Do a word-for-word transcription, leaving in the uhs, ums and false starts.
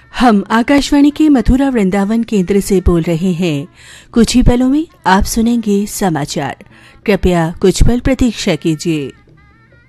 हम आकाशवाणी के मथुरा वृंदावन केंद्र से बोल रहे हैं। कुछ ही पलों में आप सुनेंगे समाचार। कृपया कुछ पल प्रतीक्षा कीजिए।